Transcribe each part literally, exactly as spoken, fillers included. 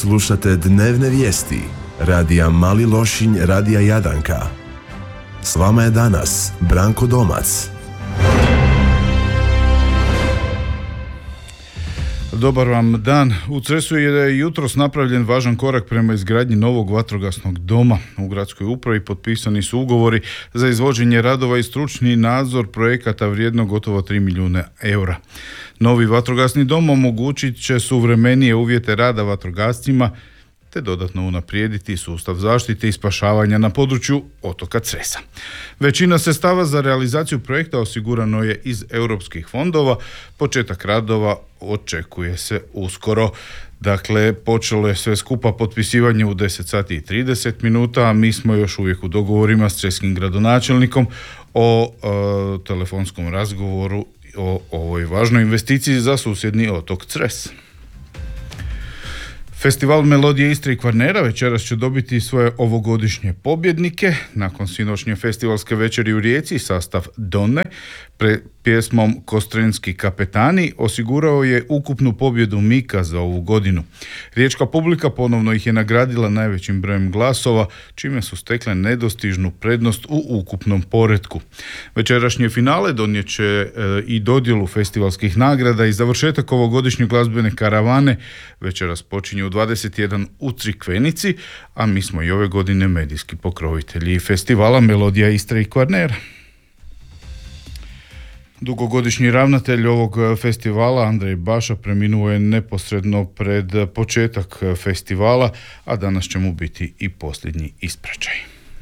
Slušate dnevne vijesti radija Mali Lošinj, radija Jadanka. S vama je danas Branko Domac. Dobar vam dan. U Cresu je jutros napravljen važan korak prema izgradnji novog vatrogasnog doma. U gradskoj upravi potpisani su ugovori za izvođenje radova i stručni nadzor projekata vrijedno gotovo tri milijuna eura. Novi vatrogasni dom omogućit će suvremenije uvjete rada vatrogascima te dodatno unaprijediti sustav zaštite i spašavanja na području otoka Cresa. Većina sredstava za realizaciju projekta osigurano je iz europskih fondova. Početak radova očekuje se uskoro. Dakle, počelo je sve skupa potpisivanje u deset sati i trideset minuta, a mi smo još uvijek u dogovorima s creskim gradonačelnikom o, o telefonskom razgovoru o ovoj važnoj investiciji za susjedni otok Cres. Festival Melodije Istre i Kvarnera večeras će dobiti svoje ovogodišnje pobjednike. Nakon sinoćnje festivalske večeri u Rijeci sastav Donne pre pjesmom Kostrenski kapetani osigurao je ukupnu pobjedu Mika za ovu godinu. Riječka publika ponovno ih je nagradila najvećim brojem glasova, čime su stekle nedostižnu prednost u ukupnom poretku. Večerašnje finale donijet će e, i dodjelu festivalskih nagrada i završetak ovogodišnje glazbene karavane. Večeras počinje u dvadeset jedan u Crikvenici, a mi smo i ove godine medijski pokrovitelji festivala Melodija Istre i Kvarnera. Dugogodišnji ravnatelj ovog festivala Andrej Baša preminuo je neposredno pred početak festivala, a danas će mu biti i posljednji ispraćaj.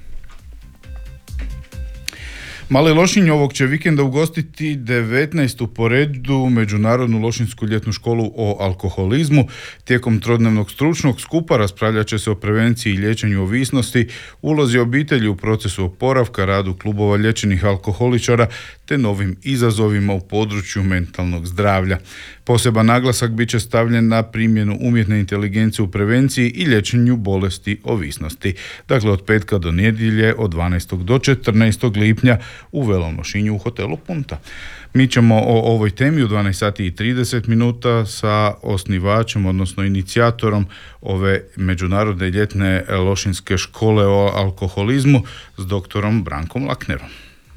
Mali Lošinj ovog će vikenda ugostiti devetnaestu po redu Međunarodnu lošinjsku ljetnu školu o alkoholizmu. Tijekom trodnevnog stručnog skupa raspravljat će se o prevenciji i liječenju ovisnosti, ulozi obitelji u procesu oporavka, radu klubova liječenih alkoholičara te novim izazovima u području mentalnog zdravlja. Poseban naglasak bit će stavljen na primjenu umjetne inteligencije u prevenciji i liječenju bolesti ovisnosti. Dakle, od petka do nedjelje od dvanaestog do četrnaestog lipnja u Velom Lošinju u hotelu Punta. Mi ćemo o ovoj temi u dvanaest sati i trideset minuta sa osnivačem, odnosno inicijatorom ove međunarodne ljetne lošinjske škole o alkoholizmu s doktorom Brankom Laknerom.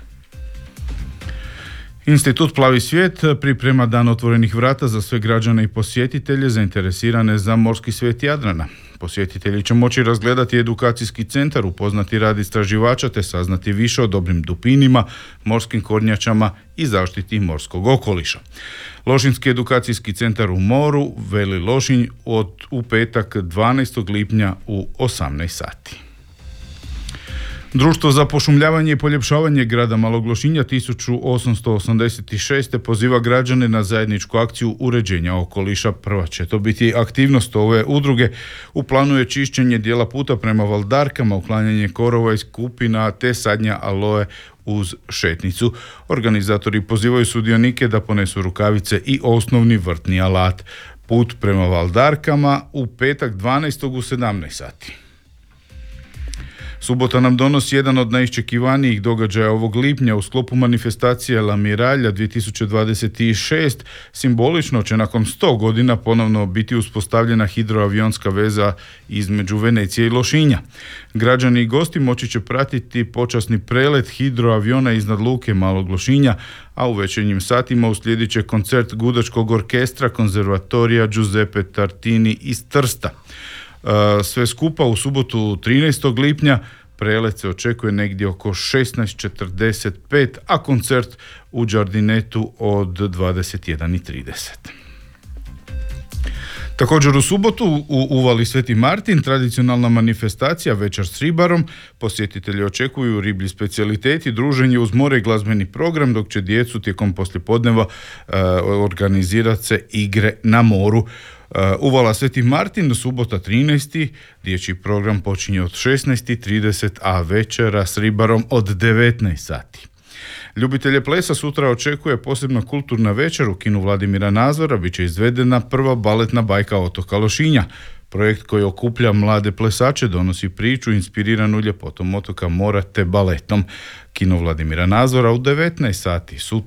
Institut Plavi svijet priprema dan otvorenih vrata za sve građane i posjetitelje zainteresirane za morski svijet Jadrana. Posjetitelji će moći razgledati edukacijski centar, upoznati rad istraživača te saznati više o dobrim dupinima, morskim kornjačama i zaštiti morskog okoliša. Lošinjski edukacijski centar u moru, Veli Lošinj, od u petak dvanaestog lipnja u osamnaest sati. Društvo za pošumljavanje i poljepšavanje grada Malog Lošinja tisuću osamsto osamdeset šeste poziva građane na zajedničku akciju uređenja okoliša. Prva će to biti aktivnost ove udruge. U planu je čišćenje dijela puta prema Valdarkama, uklanjanje korova i skupina te sadnja aloe uz šetnicu. Organizatori pozivaju sudionike da ponesu rukavice i osnovni vrtni alat. Put prema Valdarkama u petak dvanaestog u sedamnaest sati. Subota nam donosi jedan od najiščekivanijih događaja ovog lipnja u sklopu manifestacije La Miralja dvije tisuće dvadeset šest. Simbolično će nakon sto godina ponovno biti uspostavljena hidroavionska veza između Venecije i Lošinja. Građani i gosti moći će pratiti počasni prelet hidroaviona iznad luke Malog Lošinja, a u večernjim satima uslijedit će koncert Gudačkog orkestra Konzervatorija Giuseppe Tartini iz Trsta. Sve skupa u subotu trinaestog lipnja prelet se očekuje negdje oko šesnaest četrdeset pet, a koncert u Đardinetu od dvadeset jedan i trideset. Također u subotu u Uvali Sveti Martin tradicionalna manifestacija Večer s ribarom. Posjetitelji očekuju riblji specijaliteti, druženje uz more i glazbeni program, dok će djecu tijekom poslijepodneva uh, organizirati se igre na moru. Uvala Sveti Martin, subota trinaesti. Dječji program počinje od šesnaest i trideset, a večera s ribarom od devetnaest sati. Ljubitelje plesa sutra očekuje posebna kulturna večer u kinu Vladimira Nazora. Biće izvedena prva baletna bajka otoka Lošinja. Projekt koji okuplja mlade plesače donosi priču inspiriranu ljepotom otoka mora te baletom. Kino Vladimira Nazora u devetnaest sati sutra.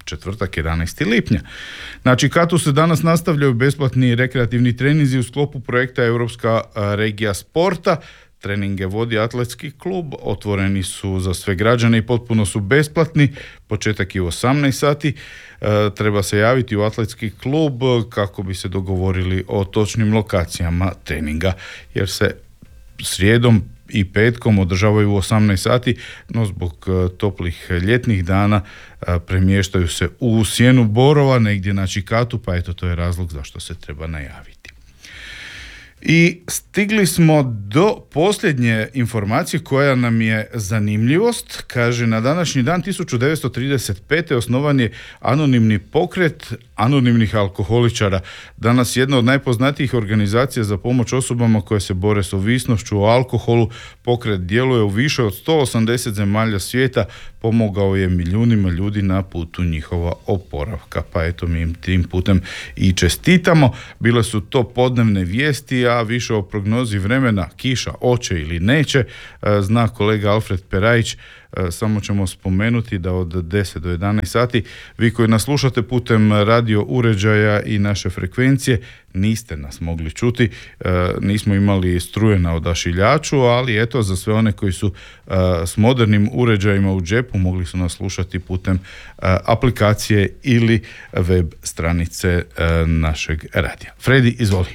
četvrtak jedanaesti lipnja. Na Čikatu se danas nastavljaju besplatni rekreativni treninzi u sklopu projekta Europska regija sporta. Treninge vodi atletski klub, otvoreni su za sve građane i potpuno su besplatni. Početak je u osamnaest sati. E, treba se javiti u atletski klub kako bi se dogovorili o točnim lokacijama treninga, jer se srijedom i petkom održavaju u osamnaest sati, no zbog toplih ljetnih dana premještaju se u sjenu borova negdje na Čikatu, pa eto to je razlog zašto se treba najaviti. I stigli smo do posljednje informacije koja nam je zanimljivost. Kaže, na današnji dan tisuću devetsto trideset pete osnovan je anonimni pokret anonimnih alkoholičara. Danas jedna od najpoznatijih organizacija za pomoć osobama koje se bore s ovisnošću o alkoholu. Pokret djeluje u više od sto osamdeset zemalja svijeta, pomogao je milijunima ljudi na putu njihova oporavka. Pa eto, mi im tim putem i čestitamo. Bile su to podnevne vijesti, a više o prognozi vremena, kiša hoće ili neće, zna kolega Alfred Perajić. Samo ćemo spomenuti da od deset do jedanaest sati vi koji nas slušate putem radio uređaja i naše frekvencije niste nas mogli čuti, nismo imali struje na odašiljaču, ali eto, za sve one koji su s modernim uređajima u džepu mogli su nas slušati putem aplikacije ili web stranice našeg radija. Fredi, izvoli.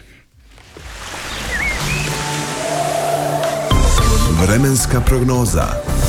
Vremenska prognoza.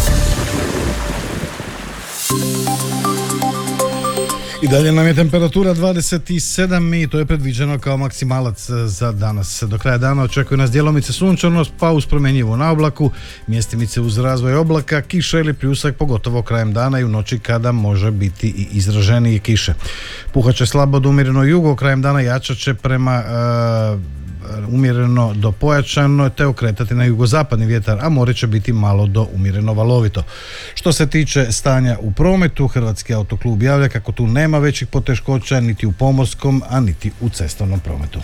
I dalje nam je temperatura dvadeset sedam i to je predviđeno kao maksimalac za danas. Do kraja dana očekuje nas djelomice sunčanost, pa uz promjenjivo na oblaku, mjestimice uz razvoj oblaka, kiša ili pljusak, pogotovo krajem dana i u noći kada može biti i izraženije kiše. Puhat će slabo do umjereno jugo, krajem dana jačat će prema uh, umjereno do pojačano te okretati na jugozapadni vjetar, a more će biti malo do umjereno valovito. Što se tiče stanja u prometu, Hrvatski autoklub javlja kako tu nema većih poteškoća niti u pomorskom, a niti u cestovnom prometu.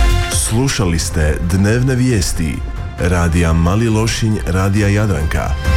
Slušali ste dnevne vijesti Radija Mali Lošinj, Radija Jadranka.